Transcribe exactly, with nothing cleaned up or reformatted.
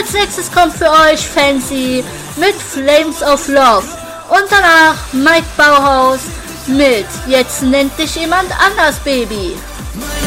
Als nächstes kommt für euch Fancy mit Flames of Love und danach Mike Bauhaus mit Jetzt nennt dich jemand anders, Baby.